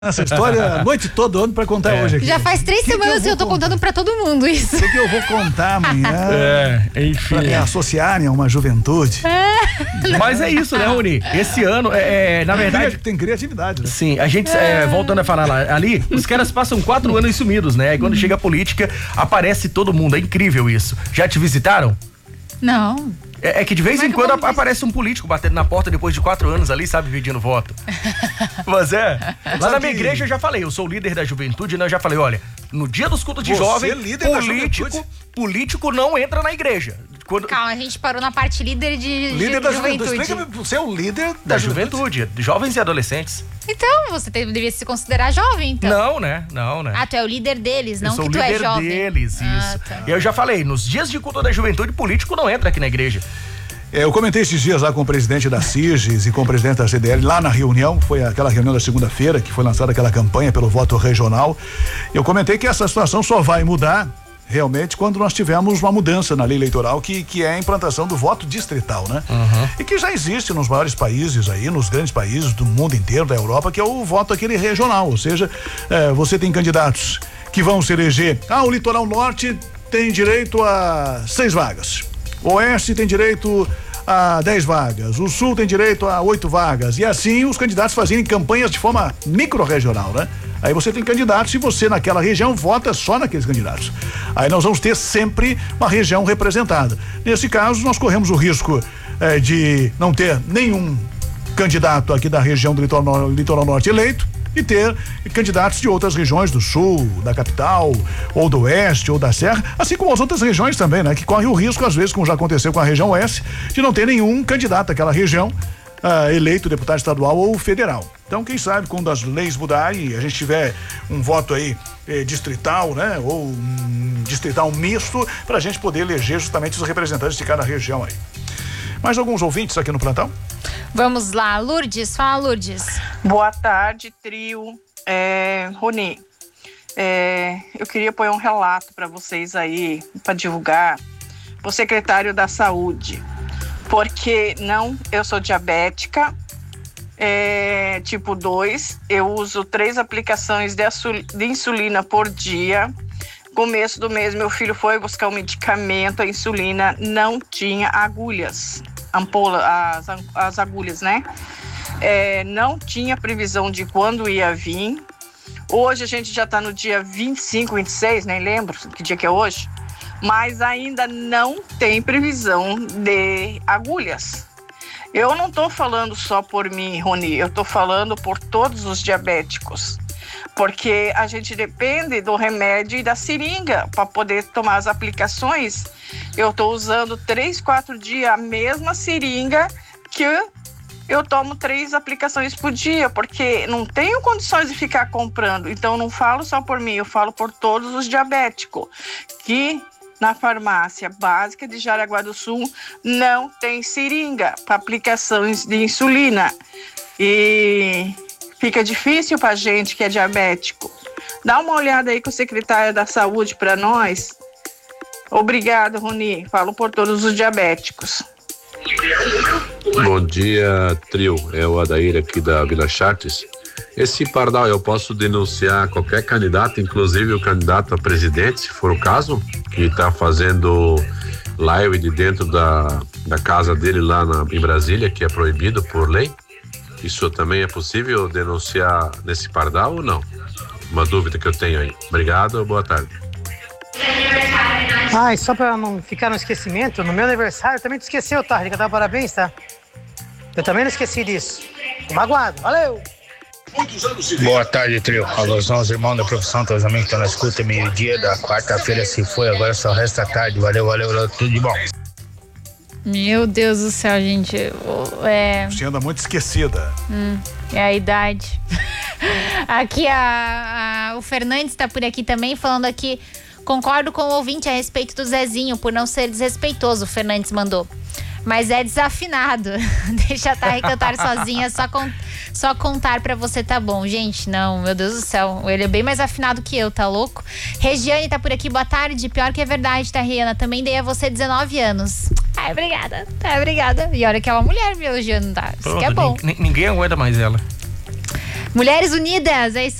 Essa história a noite toda, ano pra contar hoje aqui. Já faz 3 semanas que eu tô contando pra todo mundo isso. O que eu vou contar amanhã? Enfim. Pra me associarem a uma juventude. Mas é isso, né, Rony? Esse ano, na verdade... Tem criatividade, né? Sim, a gente, voltando a falar lá, ali, os caras passam 4 anos sumidos, né? E quando chega a política, aparece todo mundo. É incrível isso. Já te visitaram? Não. É que de vez em quando aparece um político batendo na porta depois de 4 anos ali, sabe, pedindo voto. Mas lá na minha igreja eu já falei, eu sou o líder da juventude, né? Eu já falei, olha, no dia dos cultos de jovem, político não entra na igreja. Calma, a gente parou na parte líder da juventude. Explica-me, você é o líder da juventude, de jovens e adolescentes. Então, você devia se considerar jovem, então. Não, né? Ah, tu é o líder deles, não que tu é jovem. Eu sou o líder deles, isso. Tá. E eu já falei, nos dias de culto da juventude, político não entra aqui na igreja. Eu comentei esses dias lá com o presidente da CIGES e com o presidente da CDL, lá na reunião, foi aquela reunião da segunda-feira, que foi lançada aquela campanha pelo voto regional. Eu comentei que essa situação só vai mudar realmente quando nós tivermos uma mudança na lei eleitoral, que é a implantação do voto distrital, né? E que já existe nos maiores países aí, nos grandes países do mundo inteiro, da Europa, que é o voto aquele regional, ou seja, você tem candidatos que vão se eleger, o litoral norte tem direito a 6 vagas, o oeste tem direito a 10 vagas, o sul tem direito a 8 vagas, e assim os candidatos fazerem campanhas de forma micro-regional, né? Aí você tem candidatos e você naquela região vota só naqueles candidatos. Aí nós vamos ter sempre uma região representada. Nesse caso, nós corremos o risco de não ter nenhum candidato aqui da região do litoral norte eleito e ter candidatos de outras regiões do sul, da capital, ou do oeste, ou da serra, assim como as outras regiões também, né? Que corre o risco, às vezes, como já aconteceu com a região oeste, de não ter nenhum candidato daquela região eleito deputado estadual ou federal. Então, quem sabe, quando as leis mudarem e a gente tiver um voto aí distrital, né? Ou um distrital misto, pra gente poder eleger justamente os representantes de cada região aí. Mais alguns ouvintes aqui no plantão? Vamos lá, Lourdes, fala, Lourdes. Boa tarde, trio. Rony, eu queria pôr um relato para vocês aí, para divulgar, pro secretário da Saúde, porque eu sou diabética, tipo 2, eu uso 3 aplicações de insulina por dia. Começo do mês, meu filho foi buscar um medicamento, a insulina não tinha agulhas, as agulhas, né? Não tinha previsão de quando ia vir. Hoje a gente já está no dia 25, 26, nem lembro que dia que é hoje, mas ainda não tem previsão de agulhas. Eu não estou falando só por mim, Rony, eu estou falando por todos os diabéticos. Porque a gente depende do remédio e da seringa para poder tomar as aplicações. Eu estou usando 3, 4 dias a mesma seringa que eu tomo 3 aplicações por dia, porque não tenho condições de ficar comprando. Então, não falo só por mim, eu falo por todos os diabéticos, que na farmácia básica de Jaraguá do Sul não tem seringa para aplicações de insulina. E fica difícil pra gente que é diabético. Dá uma olhada aí com o secretário da Saúde para nós. Obrigado, Rony. Falo por todos os diabéticos. Bom dia, trio. É o Adair aqui da Vila Chartres. Esse pardal, eu posso denunciar qualquer candidato, inclusive o candidato a presidente, se for o caso, que está fazendo live de dentro da casa dele lá em Brasília, que é proibido por lei? Isso também é possível denunciar nesse pardal ou não? Uma dúvida que eu tenho aí. Obrigado, boa tarde. E só pra não ficar no esquecimento, no meu aniversário eu também te esqueceu, tá? Cantar parabéns, tá? Eu também não esqueci disso. Tô magoado, valeu! Boa tarde, trio. Alô, os irmãos da profissão, todos os amigos que estão na escuta, meio-dia da quarta-feira se foi, agora só resta tarde. Valeu, tudo de bom. Meu Deus do céu, gente. Você anda muito esquecida. É a idade. Aqui o Fernandes tá por aqui também, falando aqui. Concordo com o ouvinte a respeito do Zezinho, por não ser desrespeitoso, o Fernandes mandou. Mas é desafinado. Deixa a Tarry cantar sozinha, só contar pra você tá bom. Gente, não, meu Deus do céu. Ele é bem mais afinado que eu, tá louco? Regiane tá por aqui, boa tarde. Pior que é verdade, tá, Rihanna? Também dei a você 19 anos. Obrigada. Obrigada. E olha que é uma mulher me elogiando, tá? Isso que é bom. Ninguém aguenta mais ela. Mulheres Unidas, é isso